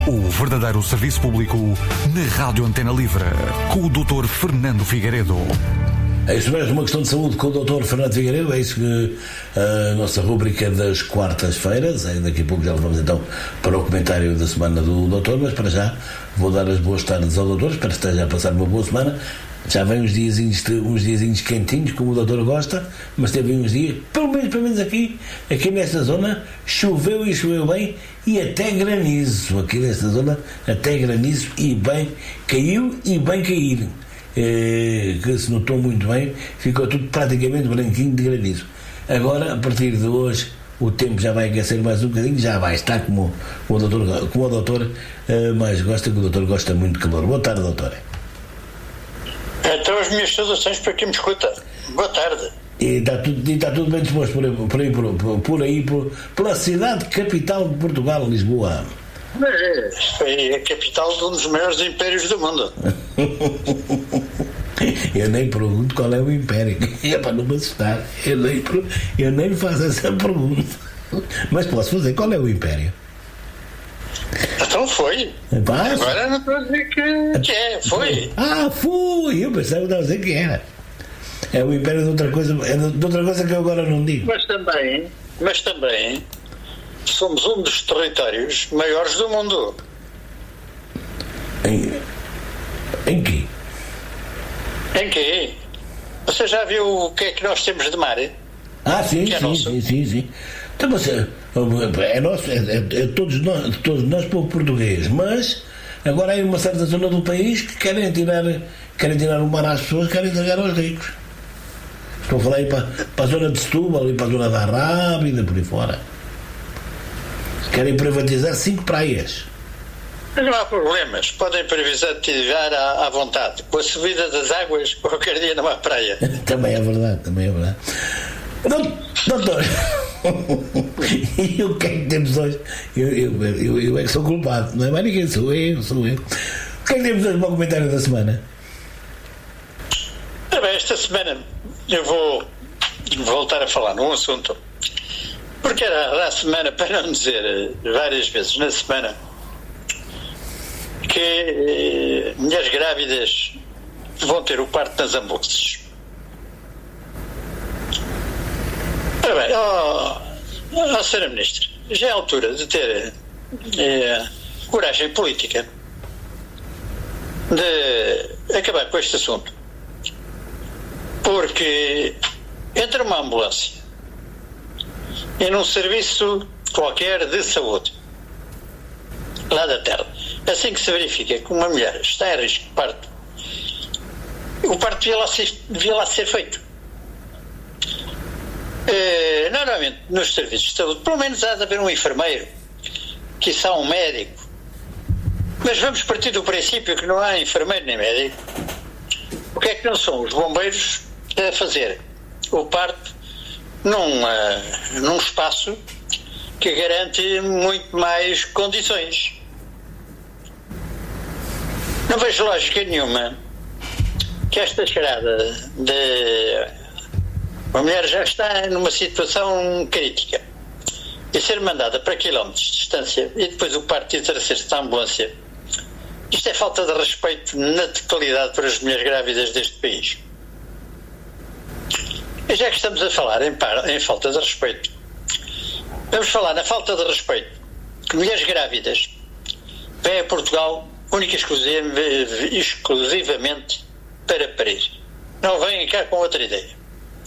O verdadeiro serviço público na Rádio Antena Livre, com o Dr. Fernando Figueiredo. É isso mesmo, uma questão de saúde com o Dr. Fernando Figueiredo. É isso que a nossa rúbrica das quartas-feiras. Daqui a pouco já vamos então para o comentário da semana do doutor, mas para já vou dar as boas tardes ao doutor. Espero que esteja a passar uma boa semana. Já vem uns diazinhos quentinhos, como o doutor gosta, mas teve uns dias, pelo menos aqui nesta zona, choveu e choveu bem, e até granizo, aqui nesta zona, até granizo, e bem, caiu e bem cair, que se notou muito bem, ficou tudo praticamente branquinho de granizo. Agora, a partir de hoje, o tempo já vai aquecer mais um bocadinho, já vai estar como o doutor mais gosta, que o doutor gosta muito de calor. Boa tarde, doutor. Então as minhas saudações para quem me escuta. Boa tarde. E está tudo bem disposto por aí, pela cidade capital de Portugal, Lisboa. Foi a capital de um dos maiores impérios do mundo. Eu nem pergunto qual é o império, é para não me assustar. Eu nem faço essa pergunta. Mas posso fazer, qual é o império? Então foi. Agora não estou a dizer que é, foi. Foi! Eu pensava que estava a dizer que era. É o império de outra coisa, que eu agora não digo. Mas também somos um dos territórios maiores do mundo. Em quê? Em quê? Você já viu o que é que nós temos de mar? Sim. Então, é nosso, é todos nós povo português, mas agora há uma certa zona do país que querem tirar o mar às pessoas, querem entregar aos ricos. Estou a falar aí para a zona de Setúbal e para a zona da Rábida, por aí fora. Querem privatizar 5 praias. Mas não há problemas, podem privatizar à vontade. Com a subida das águas, qualquer dia não há praia. Também é verdade. Doutor, e o que é que temos hoje? Eu é que sou culpado, não é mais ninguém, sou eu. O que é que temos hoje para o comentário da semana? Esta semana eu vou voltar a falar num assunto, porque era a semana, para não dizer várias vezes na semana, que mulheres grávidas vão ter o parto nas ambulâncias. Ora bem, Sra. Ministra, já é a altura de ter coragem política de acabar com este assunto, porque entre uma ambulância e num serviço qualquer de saúde lá da terra, assim que se verifica que uma mulher está em risco de parto, o parto devia lá ser feito. Normalmente nos serviços de saúde pelo menos há de haver um enfermeiro, quiçá um médico, mas vamos partir do princípio que não há enfermeiro nem médico. O que é que não são os bombeiros a fazer o parto num espaço que garante muito mais condições? Não vejo lógica nenhuma que esta charada de uma mulher já está numa situação crítica e ser mandada para quilómetros de distância e depois o parto exercer-se na ambulância, isto é falta de respeito na totalidade para as mulheres grávidas deste país. E já que estamos a falar em falta de respeito, vamos falar na falta de respeito que mulheres grávidas vêm a Portugal única e exclusivamente para parir. Não vêm cá com outra ideia.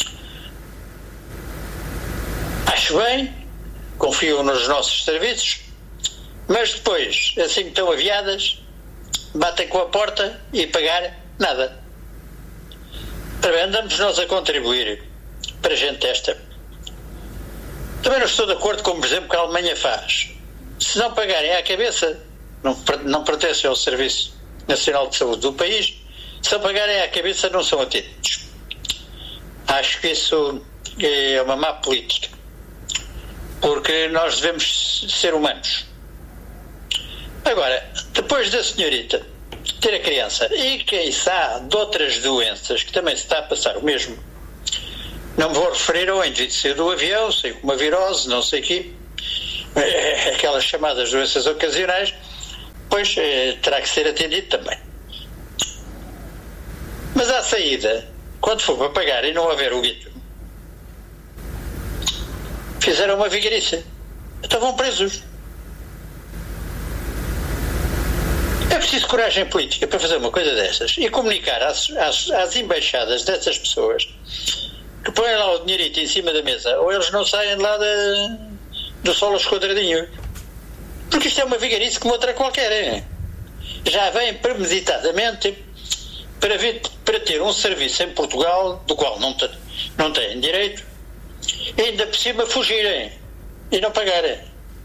Acho bem, confio nos nossos serviços, mas depois, assim que estão aviadas, batem com a porta e pagar nada. Andamos nós a contribuir para gente esta. Também não estou de acordo com, por exemplo, que a Alemanha faz. Se não pagarem à cabeça, não pertencem ao Serviço Nacional de Saúde do país, se não pagarem à cabeça não são atendidos. Acho que isso é uma má política, porque nós devemos ser humanos. Agora, depois da senhorita ter a criança e quem sabe de outras doenças que também se está a passar o mesmo, não me vou referir ao indivíduo que saiu do avião, saiu com uma virose, não sei o quê, aquelas chamadas doenças ocasionais, depois terá que ser atendido também. Mas à saída, quando for para pagar e não haver o guito, fizeram uma vigariça. Estavam presos. É preciso coragem política para fazer uma coisa dessas e comunicar às embaixadas dessas pessoas que põem lá o dinheirito em cima da mesa, ou eles não saem de lá do solo esquadradinho. Porque isto é uma vigarice como outra qualquer. Hein? Já vem premeditadamente para ter um serviço em Portugal do qual não têm direito, e ainda por cima fugirem e não pagarem.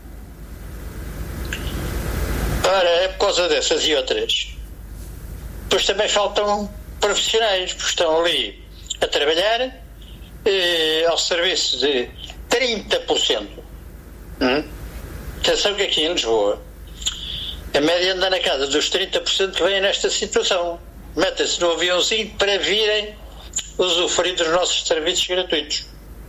Ora, é por causa dessas e outras. Depois também faltam profissionais, porque estão ali a trabalhar ao serviço de 30%. Atenção que aqui em Lisboa a média anda na casa dos 30% que vêm nesta situação. Metem-se no aviãozinho para virem usufruir dos nossos serviços gratuitos.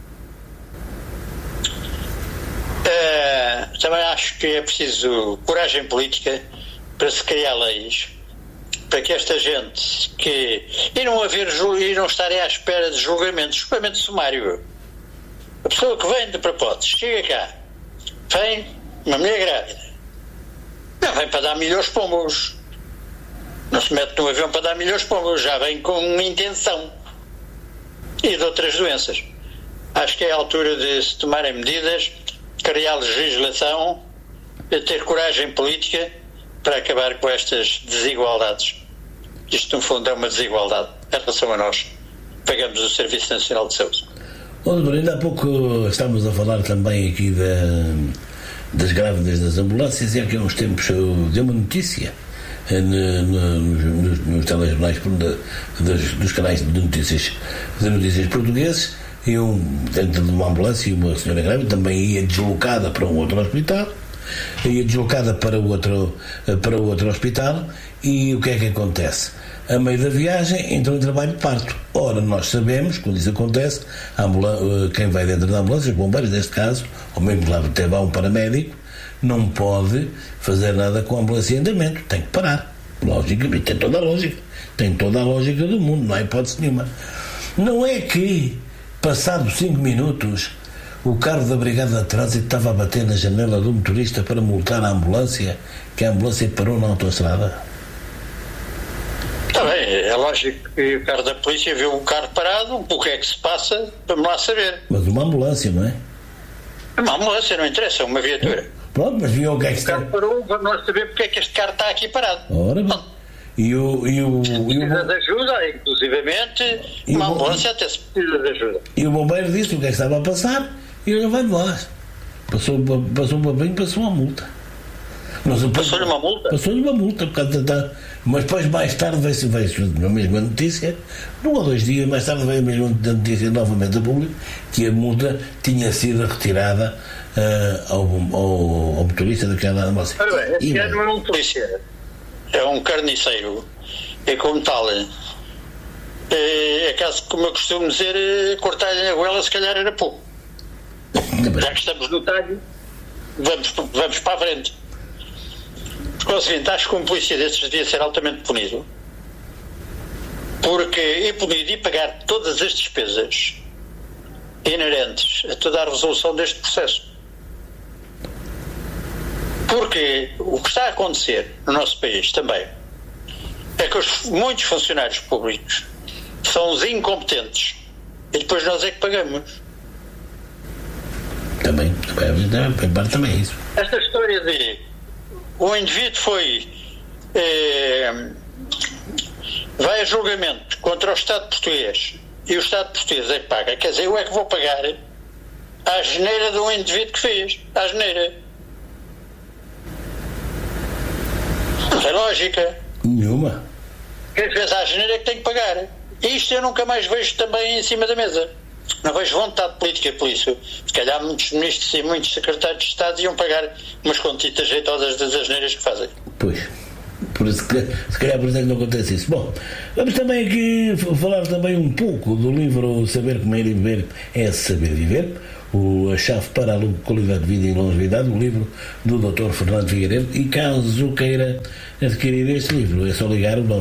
Também acho que é preciso coragem política para se criar leis para que esta gente e não estarem à espera de julgamento sumário. A pessoa que vem de propósito chega cá, vem uma mulher grávida, não vem para dar milho aos pombos, não se mete no avião para dar milho aos pombos, já vem com uma intenção, e de outras doenças. Acho que é a altura de se tomarem medidas, criar legislação, ter coragem política para acabar com estas desigualdades. Isto, no fundo, é uma desigualdade em relação a nós. Pagamos o Serviço Nacional de Saúde. Doutor, ainda há pouco estávamos a falar também aqui das grávidas das ambulâncias, e aqui há uns tempos deu uma notícia nos telejornais dos canais de notícias portugueses, dentro de uma ambulância, e uma senhora grávida também ia deslocada para um outro hospital, para outro hospital, e o que é que acontece? A meio da viagem entrou em trabalho de parto. Ora, nós sabemos, quando isso acontece, quem vai dentro da ambulância, os bombeiros neste caso, ou mesmo que lá até vá um paramédico, não pode fazer nada com a ambulância em andamento, tem que parar. Logicamente, tem toda a lógica do mundo, não há hipótese nenhuma. Não é que, passados 5 minutos, o carro da Brigada de Trânsito estava a bater na janela do motorista para multar a ambulância, que a ambulância parou na autoestrada? Está bem, é lógico que o carro da polícia viu o carro parado, o que é que se passa, vamos lá saber. Mas uma ambulância, não é? Uma ambulância, não interessa, uma viatura. Pronto, mas viu o que é que está... O carro parou, vamos lá saber porque é que este carro está aqui parado. Ora, bem. Precisa de ajuda, inclusivamente, uma ambulância até se precisa de ajuda. E o bombeiro disse o que é que estava a passar, e ele vai de lá. Passou um papinho, passou uma multa. Passou-lhe uma multa? Passou-lhe uma multa, mas depois mais tarde veio a mesma notícia, 1 ou 2 dias mais tarde veio a mesma notícia novamente a público, que a multa tinha sido retirada ao motorista daquela ambulância. Ora bem, este ano não é um polícia, é um carniceiro, e como tal, é caso, como eu costumo dizer, cortar-lhe a goela se calhar era pouco. Já que estamos no talho, vamos para a frente. Porque é o seguinte, acho que um polícia destes devia ser altamente punido, porque punido e pagar todas as despesas inerentes a toda a resolução deste processo. Porque o que está a acontecer no nosso país também é que muitos funcionários públicos são os incompetentes e depois nós é que pagamos. Também é isso. Esta história de o indivíduo vai a julgamento contra o Estado português e o Estado português é que paga, quer dizer, eu é que vou pagar a asneira de um indivíduo que fez, a asneira. Não tem lógica nenhuma. Quem fez a asneira é que tem que pagar. E isto eu nunca mais vejo também em cima da mesa. Não vejo vontade política por isso. Se calhar muitos ministros e muitos secretários de Estado iam pagar umas contitas jeitosas das asneiras que fazem. Pois, se calhar por isso é que não acontece isso. Bom, vamos também aqui falar também um pouco do livro Saber Comer e Viver é Saber Viver, A Chave para a Qualidade de Vida e Longevidade, o livro do Dr. Fernando Figueiredo. E caso queira adquirir este livro, é só ligar o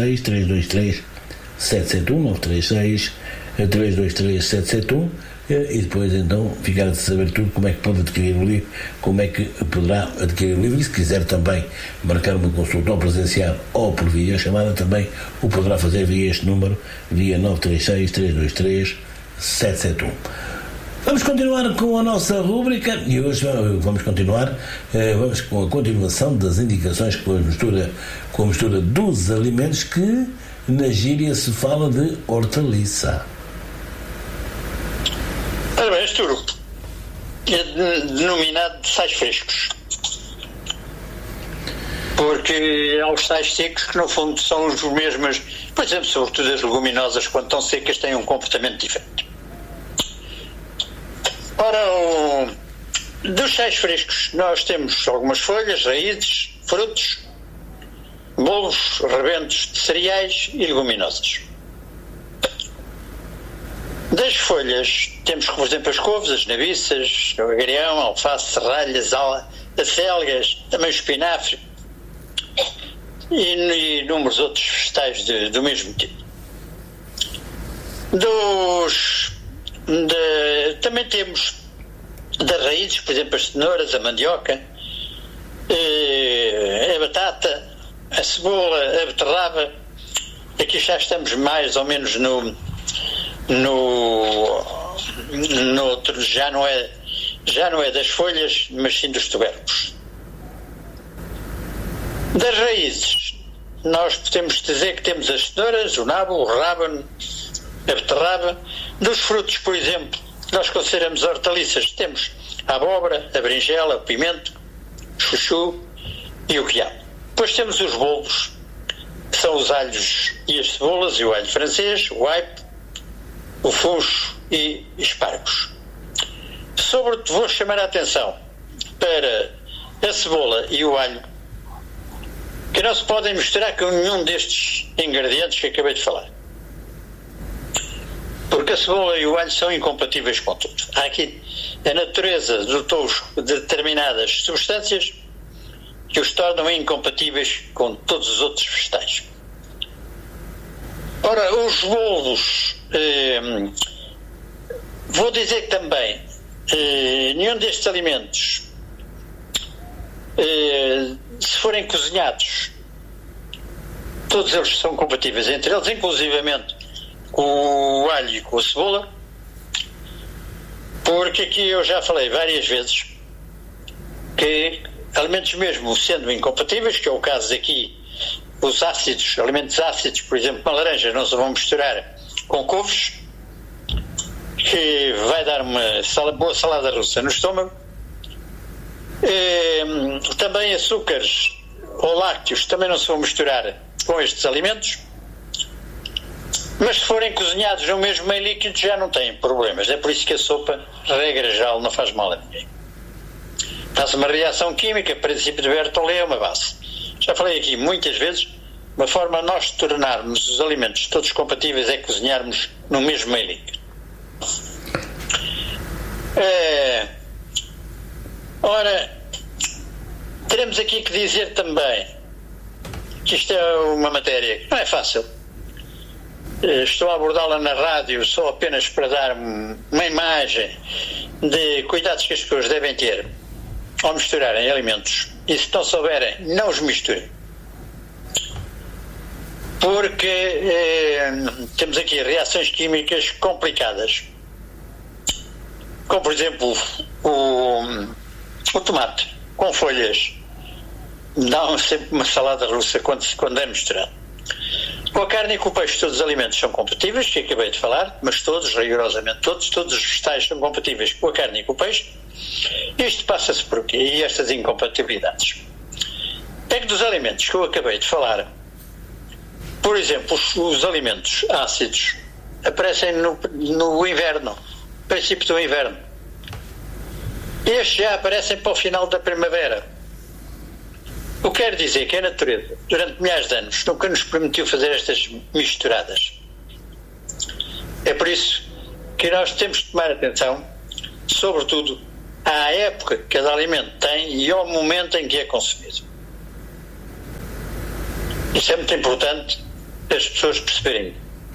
936-323-771, 936-323-771, e depois então ficar a saber tudo como é que pode adquirir o livro, como é que poderá adquirir o livro, e se quiser também marcar uma consulta ou presencial ou por via chamada, também o poderá fazer via este número, via 936-323-771. Vamos continuar com a nossa rúbrica e hoje vamos com a continuação das indicações com a mistura dos alimentos, que na gíria se fala de hortaliça. Ora bem, este grupo é denominado de sais frescos, porque há os sais secos que no fundo são os mesmos, por exemplo, sobretudo as leguminosas, quando estão secas têm um comportamento diferente. Ora, dos sais frescos nós temos algumas folhas, raízes, frutos, bolos, rebentos de cereais e leguminosas. Das folhas temos, por exemplo, as couves, as nabiças, o agrião, a alface, serralhas, as selgas, também o espinafre e inúmeros outros vegetais do mesmo tipo. Também temos das raízes, por exemplo, as cenouras, a mandioca, a batata, a cebola, a beterraba. Aqui já estamos mais ou menos no outro, já não é das folhas, mas sim dos tubérculos. Das raízes, nós podemos dizer que temos as cenouras, o nabo, o rábano, a beterraba. Dos frutos, por exemplo, nós consideramos hortaliças, temos a abóbora, a berinjela, o pimento, o chuchu e o quiabo. Depois temos os bolos, que são os alhos e as cebolas, e o alho francês, o aipo, o funcho e espargos. Sobretudo vou chamar a atenção para a cebola e o alho, que não se podem misturar com nenhum destes ingredientes que acabei de falar, porque a cebola e o alho são incompatíveis com tudo. Há aqui a natureza do tosco de determinadas substâncias que os tornam incompatíveis com todos os outros vegetais. Ora, os bolos, vou dizer que também nenhum destes alimentos, se forem cozinhados, todos eles são compatíveis entre eles, inclusivamente com o alho e com a cebola, porque aqui eu já falei várias vezes que alimentos mesmo sendo incompatíveis, que é o caso aqui, os ácidos, alimentos ácidos, por exemplo, uma laranja não se vão misturar com couves, que vai dar uma boa salada russa no estômago. Também açúcares ou lácteos também não se vão misturar com estes alimentos, mas se forem cozinhados no mesmo meio líquido já não têm problemas. É por isso que a sopa, regra geral, não faz mal a ninguém. Faz uma reação química, princípio de Berthollet é uma base. Já falei aqui muitas vezes, uma forma de nós tornarmos os alimentos todos compatíveis é cozinharmos no mesmo meio líquido. Ora, teremos aqui que dizer também que isto é uma matéria que não é fácil. Estou a abordá-la na rádio só apenas para dar uma imagem de cuidados que as pessoas devem ter ao misturarem alimentos, e se não souberem, não os misturem, porque temos aqui reações químicas complicadas, como por exemplo o tomate com folhas dá sempre uma salada russa quando é misturado. Com a carne e com o peixe todos os alimentos são compatíveis, que acabei de falar, mas todos, rigorosamente todos os vegetais são compatíveis com a carne e com o peixe. Isto passa-se por quê? E estas incompatibilidades? É que dos alimentos que eu acabei de falar, por exemplo, os alimentos ácidos aparecem no inverno, princípio do inverno. Estes já aparecem para o final da primavera. O que quer dizer que a natureza, durante milhares de anos, nunca nos permitiu fazer estas misturadas. É por isso que nós temos de tomar atenção sobretudo à época que cada alimento tem e ao momento em que é consumido. Isso é muito importante as pessoas perceberem.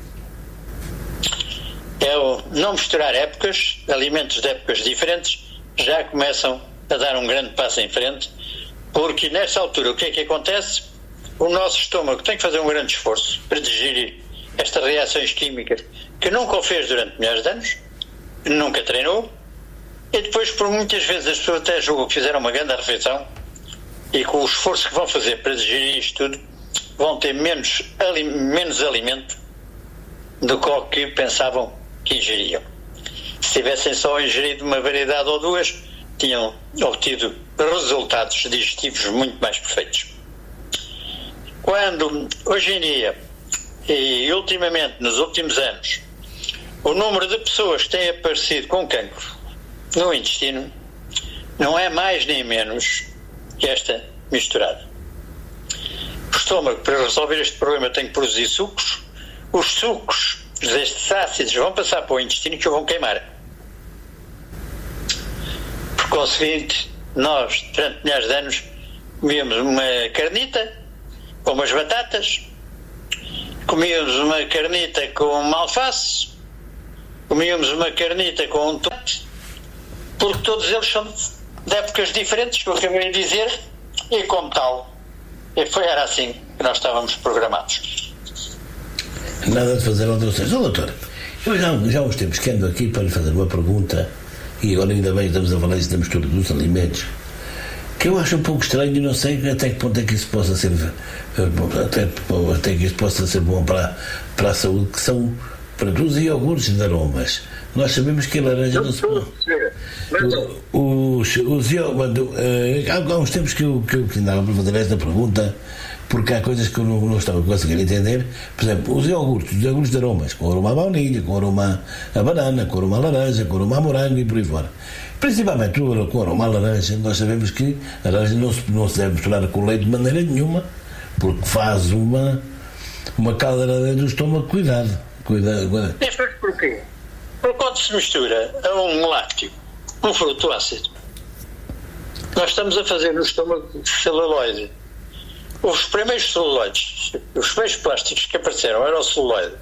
É o não misturar épocas, alimentos de épocas diferentes, já começam a dar um grande passo em frente, porque nessa altura o que é que acontece? O nosso estômago tem que fazer um grande esforço para digerir estas reações químicas que nunca o fez durante milhares de anos, nunca treinou, e depois por muitas vezes as pessoas até julgam que fizeram uma grande refeição e com o esforço que vão fazer para digerir isto tudo vão ter menos alimento do que o que pensavam que ingeriam. Se tivessem só ingerido uma variedade ou duas, tinham obtido resultados digestivos muito mais perfeitos. Quando, hoje em dia, e ultimamente, nos últimos anos, o número de pessoas que têm aparecido com cancro no intestino não é mais nem menos que esta misturada. O estômago, para resolver este problema, tem que produzir sucos. Os sucos destes ácidos vão passar para o intestino que o vão queimar. Por conseguinte, nós, durante milhares de anos, comíamos uma carnita com umas batatas, comíamos uma carnita com uma alface, comíamos uma carnita com um tomate, porque todos eles são de épocas diferentes, que eu acabei de dizer, e como tal, era assim que nós estávamos programados. Nada de fazer alterações. Doutor, eu já há uns tempos que ando aqui para lhe fazer uma pergunta, e agora ainda bem estamos a falar isso da mistura dos alimentos, que eu acho um pouco estranho e não sei até que ponto é que isso possa ser até que isso possa ser bom para a saúde, que são para os iogurtes de aromas. Nós sabemos que a laranja não se pode. Há uns tempos que eu andava para fazer esta pergunta, porque há coisas que eu não estava a conseguir entender. Por exemplo, os iogurtes de aromas, com aroma à baunilha, com aroma à banana, com aroma à laranja, com aroma à morango e por aí fora. Principalmente com aroma à laranja, nós sabemos que a laranja não se deve misturar com leite de maneira nenhuma, porque faz uma caldeirada do estômago. Cuidado. Mas porquê? Porque quando se mistura a um lácteo, um fruto ácido, nós estamos a fazer no estômago celuloide. Os primeiros celuloides, os primeiros plásticos que apareceram eram o celuloide.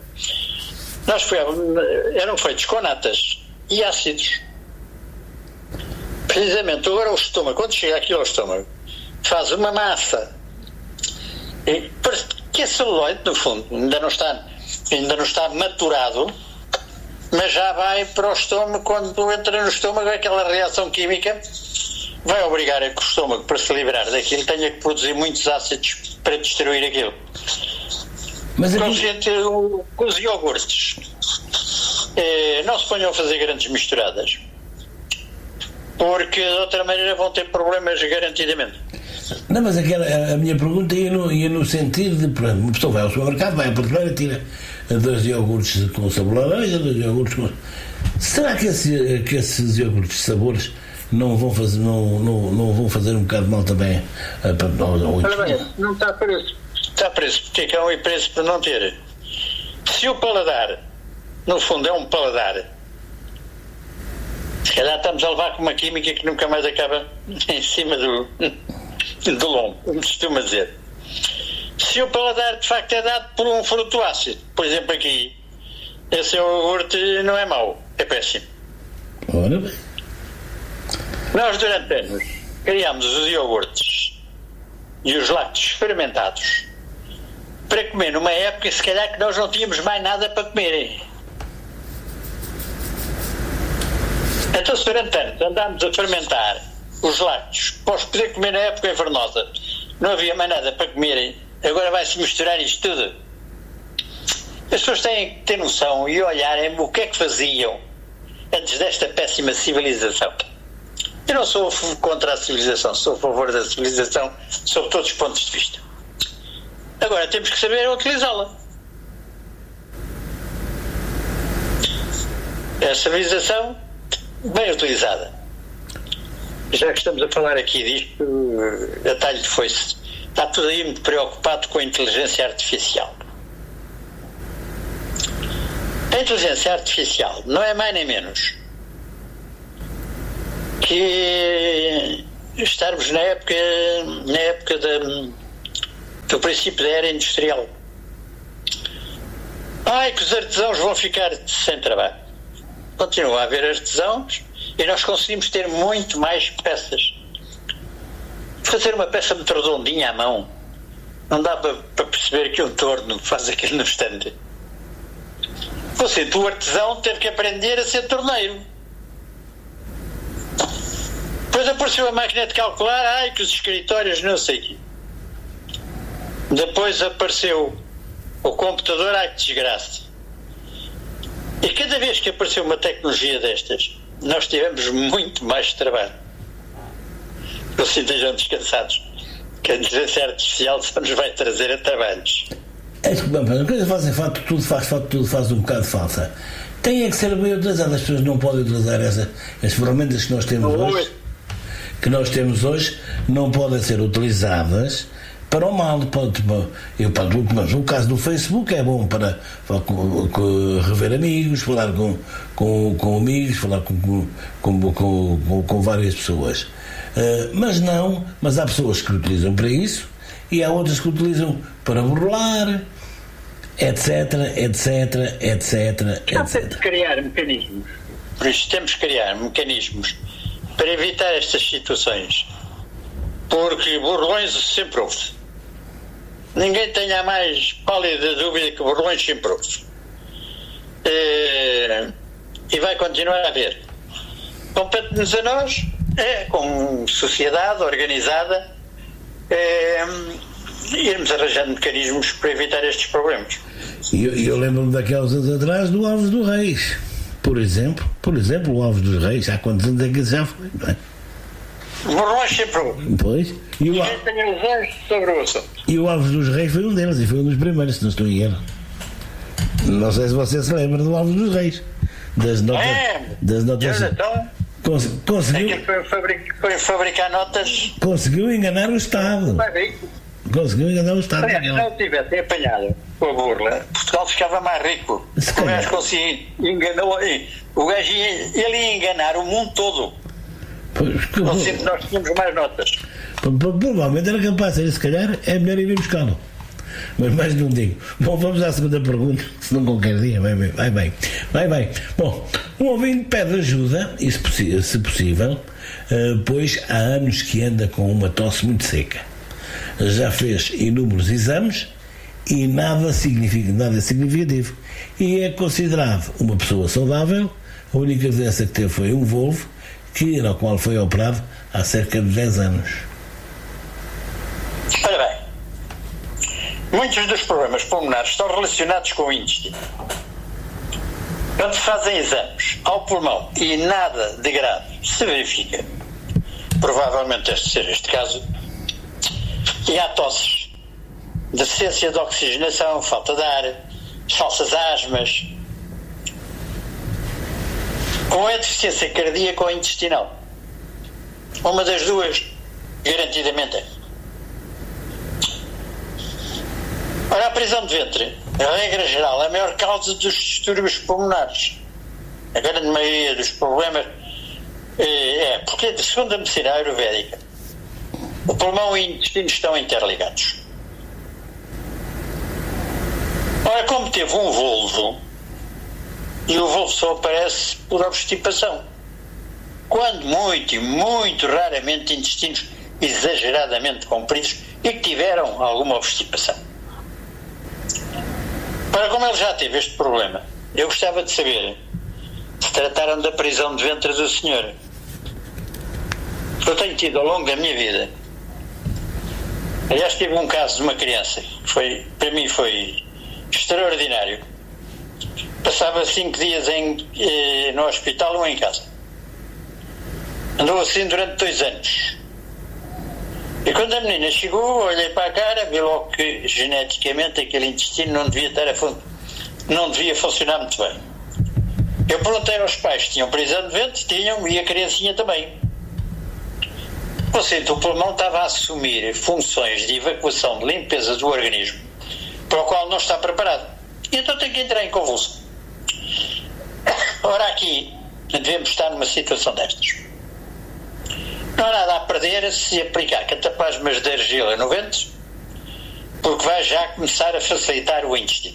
Eram feitos com natas e ácidos. Precisamente agora o estômago, quando chega aqui ao estômago, faz uma massa. Que é celuloide, no fundo, ainda não está maturado, mas já vai para o estômago. Quando entra no estômago, aquela reação química vai obrigar a que o estômago, para se livrar daquilo, tenha que produzir muitos ácidos para destruir aquilo. Mas com os iogurtes, não se ponham a fazer grandes misturadas, porque de outra maneira vão ter problemas garantidamente. Não, mas a minha pergunta ia no sentido de, por exemplo, uma pessoa vai ao supermercado, vai à prateleira, tira 2 iogurtes com sabor laranja, 2 iogurtes com... Será que esses iogurtes de sabores não vão fazer um bocado mal também Olha bem, não está preço. Está preço, porque é que há um preço para não ter. Se o paladar, no fundo, é um paladar, se calhar estamos a levar com uma química que nunca mais acaba em cima do lombo, como costuma dizer. Se o paladar de facto é dado por um fruto ácido, por exemplo aqui, esse iogurte não é mau, é péssimo. Ora bem. Nós durante anos criámos os iogurtes e os lácteos fermentados para comer numa época se calhar que nós não tínhamos mais nada para comer. Então se durante anos andámos a fermentar os lácteos para os poder comer na época invernosa, não havia mais nada para comerem, agora vai-se misturar isto tudo. As pessoas têm que ter noção e olharem o que é que faziam antes desta péssima civilização. Eu não sou contra a civilização, sou a favor da civilização sob todos os pontos de vista. Agora temos que saber utilizá-la. A civilização bem utilizada. Já que estamos a falar aqui disto, a talho de foice, está tudo aí muito preocupado com a inteligência artificial. A inteligência artificial não é mais nem menos que estarmos na época do princípio da era industrial. Que os artesãos vão ficar sem trabalho. Continua a haver artesãos e nós conseguimos ter muito mais peças. Fazer uma peça muito redondinha à mão, não dá para perceber que um torno faz aquilo no estande. Você, do artesão, teve que aprender a ser torneiro. Depois apareceu a máquina de calcular, que os escritórios não sei o quê. Depois apareceu o computador, que desgraça. E cada vez que apareceu uma tecnologia destas, nós tivemos muito mais trabalho. Assim estejam descansados, que a inteligência artificial só nos vai trazer a trabalhos. As coisas fazem fato, tudo faz um bocado falsa. Tem que ser bem utilizado. As pessoas não podem utilizar as ferramentas que nós temos hoje, não podem ser utilizadas para o mal. Mas o caso do Facebook é bom para rever amigos, falar com amigos, falar com várias pessoas. Mas há pessoas que utilizam para isso e há outras que utilizam para burlar, etc. Temos de criar mecanismos. Por isso temos que criar mecanismos para evitar estas situações, porque burlões sempre houve. Ninguém tenha a mais pálida dúvida que burlões sempre houve. E vai continuar a haver. Compete-nos a nós, como sociedade organizada, irmos arranjando mecanismos para evitar estes problemas. Eu lembro-me daqueles anos atrás do Alves dos Reis, por exemplo, o Alves dos Reis, há quantos anos é que já foi, não é? Burlões sempre houve. Pois. Ninguém tem ilusões sobre o assunto. E o Alves dos Reis foi um deles, e foi um dos primeiros, se não estou em erro. Não sei se você se lembra do Alves dos Reis. Das notas. Então, conseguiu. Foi fabricar notas. Conseguiu enganar o Estado. Conseguiu enganar o Estado. Se não tivesse apanhado com a burla, Portugal ficava mais rico. O gajo conseguiu, enganou. O gajo ia enganar o mundo todo. Nós tínhamos mais notas. Provavelmente era capaz de ser, se calhar é melhor ir buscá-lo. Mas mais não digo. Bom, vamos à segunda pergunta, se não qualquer dia. Vai bem. Bom, um ouvinte pede ajuda, e se possível, pois há anos que anda com uma tosse muito seca. Já fez inúmeros exames e nada significativo. E é considerado uma pessoa saudável. A única doença que teve foi um Volvo, no qual foi operado há cerca de 10 anos. Ora bem, muitos dos problemas pulmonares estão relacionados com o intestino. Quando fazem exames ao pulmão e nada de grave se verifica, provavelmente deve ser este caso, e há tosses, deficiência de oxigenação, falta de ar, falsas asmas, ou é deficiência cardíaca ou intestinal. Uma das duas, garantidamente é. Ora, a prisão de ventre, a regra geral, é a maior causa dos distúrbios pulmonares. A grande maioria dos problemas porque, segundo a medicina ayurvédica, o pulmão e o intestino estão interligados. Ora, como teve um Volvo, e o Volvo só aparece por obstipação, quando muito raramente intestinos exageradamente compridos e que tiveram alguma obstipação. Ora, como ele já teve este problema, eu gostava de saber se trataram da prisão de ventre do senhor. Eu tenho tido ao longo da minha vida, aliás, tive um caso de uma criança que para mim foi extraordinário. Passava 5 dias no hospital ou em casa. Andou assim durante 2 anos. E quando a menina chegou, olhei para a cara, vi logo que geneticamente aquele intestino não devia funcionar muito bem. Eu perguntei aos pais se tinham prisão de ventre, tinham, e a criancinha também. O pulmão estava a assumir funções de evacuação, de limpeza do organismo, para o qual não está preparado. E então tem que entrar em convulsão. Ora, aqui devemos estar numa situação destas. Não há nada a perder se aplicar cataplasmas de argila no ventre, porque vai já começar a facilitar o intestino.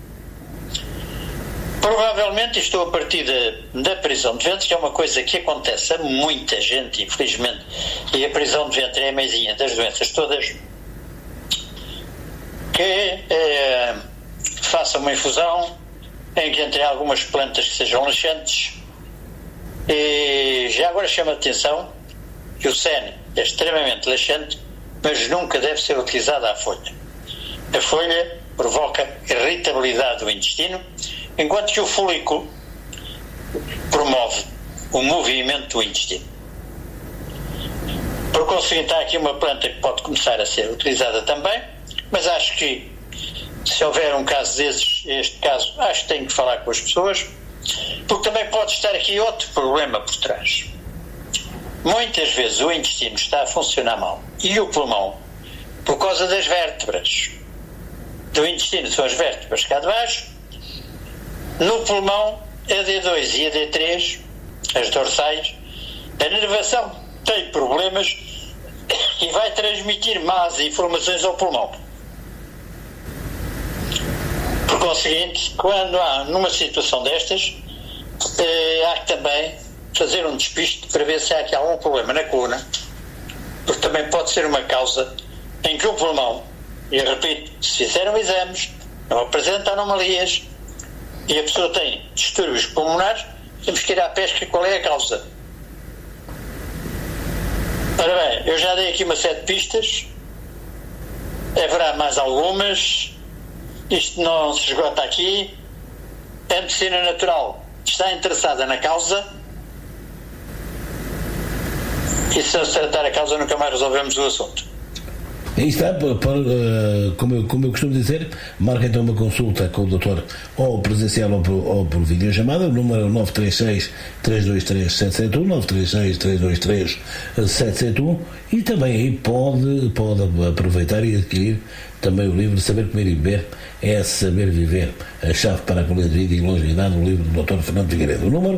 Provavelmente estou a partir da prisão de ventre, que é uma coisa que acontece a muita gente, infelizmente, e a prisão de ventre é a meizinha das doenças todas, que faça uma infusão em que entre algumas plantas que sejam laxantes. E já agora chama a atenção que o sene é extremamente laxante, mas nunca deve ser utilizada à folha. A folha provoca irritabilidade do intestino, enquanto que o folículo promove o movimento do intestino. Por conseguinte, há aqui uma planta que pode começar a ser utilizada também, mas acho que se houver um caso desses, este caso, acho que tenho que falar com as pessoas, porque também pode estar aqui outro problema por trás. Muitas vezes o intestino está a funcionar mal e o pulmão, por causa das vértebras do intestino, são as vértebras cá de baixo. No pulmão, a D2 e a D3, as dorsais, a nervação tem problemas e vai transmitir más informações ao pulmão. Por conseguinte, quando há numa situação destas, há que também fazer um despiste para ver se há aqui algum problema na coluna, porque também pode ser uma causa em que o pulmão, e eu repito, se fizeram exames, não apresenta anomalias e a pessoa tem distúrbios pulmonares, temos que ir à pesca qual é a causa. Ora bem, eu já dei aqui uma série de pistas, haverá mais algumas, isto não se esgota aqui. A medicina natural está interessada na causa, e se não se tratar a causa nunca mais resolvemos o assunto. Aí está, como eu costumo dizer, marca então uma consulta com o doutor, ou presencial ou por videochamada. O número é o 936-323-771, 936-323-771, e também aí pode aproveitar e adquirir também o livro Saber Comer e Beber é Saber Viver, a chave para a qualidade de vida e longevidade, o livro do Dr. Fernando Figueiredo. O número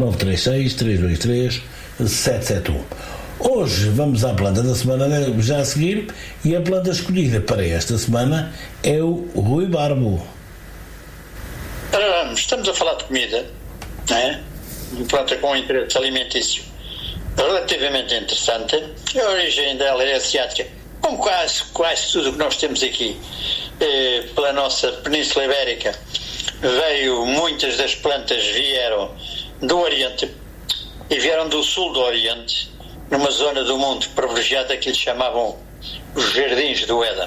936-323-771. Hoje vamos à planta da semana já a seguir, e a planta escolhida para esta semana é o ruibarbo. Estamos a falar de comida, não é? Uma planta com um interesse alimentício relativamente interessante. A origem dela é asiática, como quase tudo o que nós temos aqui pela nossa Península Ibérica. Muitas das plantas vieram do Oriente e vieram do sul do Oriente, numa zona do mundo privilegiada que eles chamavam os Jardins do Éden,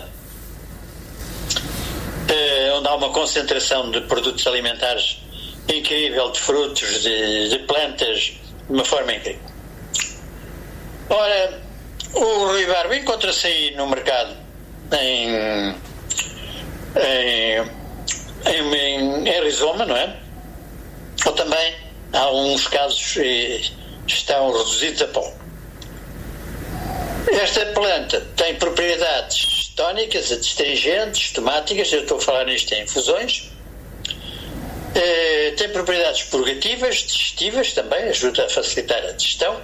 onde há uma concentração de produtos alimentares incrível, de frutos, de plantas, de uma forma incrível. Ora, o ruibarbo encontra-se aí no mercado em rizoma, não é? Ou também, há alguns casos, estão reduzidos a pó. Esta planta tem propriedades tónicas, adstringentes, tomáticas, eu estou a falar nisto em infusões. Tem propriedades purgativas, digestivas também, ajuda a facilitar a digestão.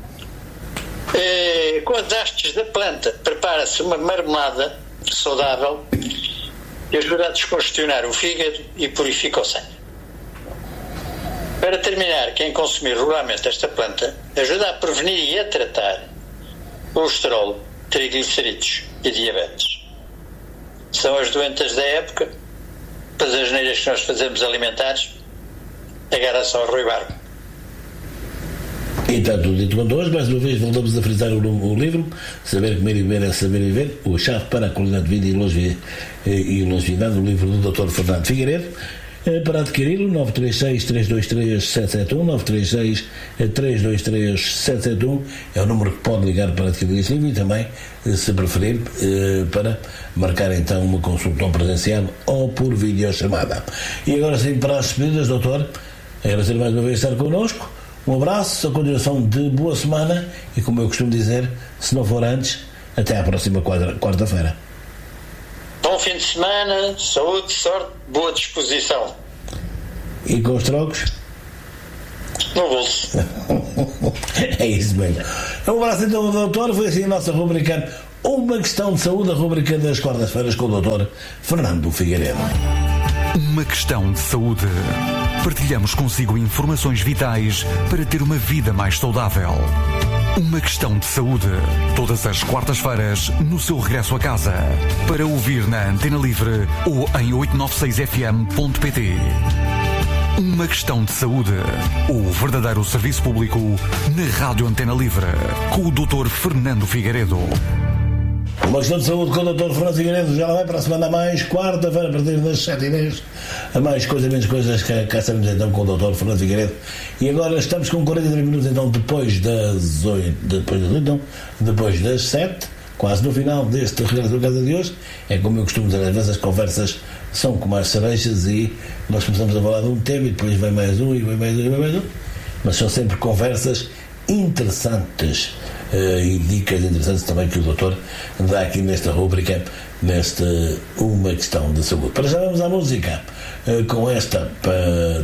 Com as hastes da planta prepara-se uma marmelada saudável que ajuda a descongestionar o fígado e purifica o sangue. Para terminar, quem consumir regularmente esta planta ajuda a prevenir e a tratar colesterol, triglicerídeos e diabetes. São as doenças da época, as asneiras que nós fazemos alimentares, agarra-se ao ruibarbo. E está tudo dito quanto hoje. Mais uma vez voltamos a frisar o livro Saber Comer e Beber é Saber Viver, o chave para a qualidade de vida e longevidade, o livro do Dr. Fernando Figueiredo. Para adquiri-lo, 936-323-771, 936-323-771 é o número que pode ligar para adquirir este livro, e também, se preferir, para marcar então uma consulta presencial ou por videochamada. E agora sim, para as despedidas, doutor, agradecer mais uma vez estar connosco. Um abraço, a continuação de boa semana, e como eu costumo dizer, se não for antes, até à próxima quarta-feira. Bom fim de semana, saúde, sorte, boa disposição. E com os trocos? No bolso. É isso mesmo. Um abraço então ao doutor. Foi assim a nossa rubrica Uma Questão de Saúde, a rubrica das quartas-feiras com o doutor Fernando Figueiredo. Uma questão de saúde. Partilhamos consigo informações vitais para ter uma vida mais saudável. Uma questão de saúde. Todas as quartas-feiras, no seu regresso a casa. Para ouvir na Antena Livre ou em 896fm.pt. Uma questão de saúde. O verdadeiro serviço público na Rádio Antena Livre. Com o Dr. Fernando Figueiredo. Uma Questão de Saúde com o Dr. Fernando Figueiredo. Já lá vai para a semana a mais, quarta-feira, a partir das 7h10. A mais coisa, menos coisas, que cá estaremos então com o Dr. Fernando Figueiredo. E agora estamos com 43 minutos então depois das 8, depois das 7, quase no final deste regresso da casa de hoje. É como eu costumo dizer, às vezes as conversas são como as cerejas e nós começamos a falar de um tema e depois vem mais um e vem mais um e vem mais um. Mas são sempre conversas interessantes e dicas interessantes também que o doutor dá aqui nesta rúbrica, nesta Uma Questão de Saúde. Para já vamos à música com esta